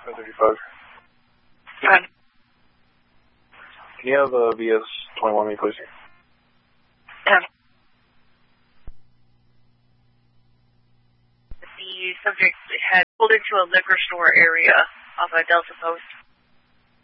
1035. Okay. Can you have VS 21 me, please? Yeah. The subject had pulled into a liquor store area off a Delta Post.